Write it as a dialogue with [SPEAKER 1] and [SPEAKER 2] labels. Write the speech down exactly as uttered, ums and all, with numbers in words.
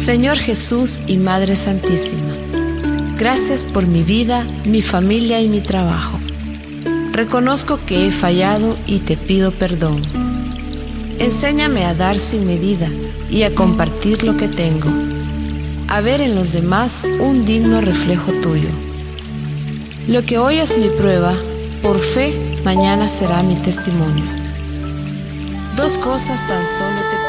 [SPEAKER 1] Señor Jesús y Madre Santísima, gracias por mi vida, mi familia y mi trabajo. Reconozco que he fallado y te pido perdón. Enséñame a dar sin medida y a compartir lo que tengo, a ver en los demás un digno reflejo tuyo. Lo que hoy es mi prueba, por fe, mañana será mi testimonio. Dos cosas tan solo te